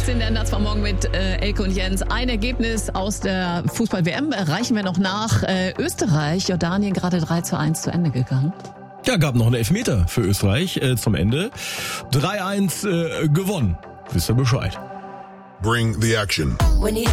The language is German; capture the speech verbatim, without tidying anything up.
sechzehn Länder, zwar morgen mit äh, Elke und Jens. Ein Ergebnis aus der Fußball-W M reichen wir noch nach. Äh, Österreich, Jordanien gerade drei zu eins zu Ende gegangen. Ja, gab noch einen Elfmeter für Österreich äh, zum Ende. drei eins äh, gewonnen. Wisst ihr Bescheid. Bring the action.